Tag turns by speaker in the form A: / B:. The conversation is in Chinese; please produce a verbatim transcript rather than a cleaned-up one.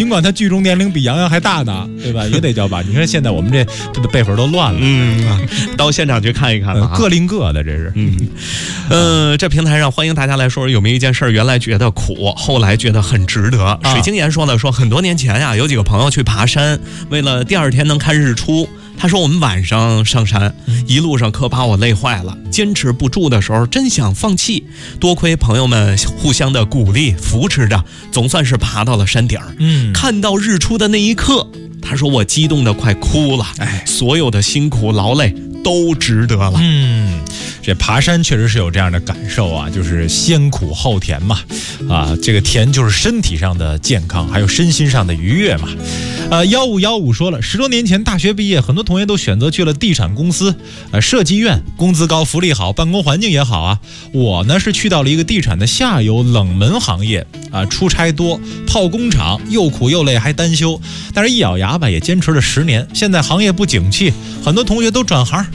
A: 尽管他剧中年龄比杨洋还大呢，对吧？也得叫爸。你看现在我们这这辈分都乱了，
B: 嗯，啊、到现场去看一看吧、啊，
A: 各另各的，这是。
B: 嗯，呃，这平台上欢迎大家来说，有没有一件事原来觉得苦，后来觉得很值得？啊、水晶岩说了，说很多年前呀、啊，有几个朋友去爬山，为了第二天能看日出。他说我们晚上上山，一路上可把我累坏了，坚持不住的时候真想放弃，多亏朋友们互相的鼓励扶持着，总算是爬到了山顶。嗯，看到日出的那一刻，他说我激动的快哭了，哎，所有的辛苦劳累都值得了。
A: 嗯，这爬山确实是有这样的感受啊，就是先苦后甜嘛，啊，这个甜就是身体上的健康，还有身心上的愉悦嘛。呃，幺五幺五说了，十多年前大学毕业，很多同学都选择去了地产公司、呃设计院，工资高，福利好，办公环境也好啊。我呢是去到了一个地产的下游冷门行业啊，出差多，泡工厂，又苦又累还单休，但是一咬牙吧，也坚持了十年。现在行业不景气，很多同学都转行。